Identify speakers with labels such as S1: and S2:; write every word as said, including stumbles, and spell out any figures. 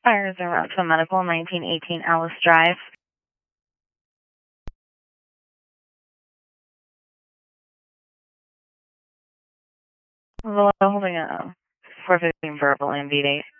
S1: Fires and route to medical, nineteen eighteen Alice Drive. Well, holding a four fifteen verbal M V date.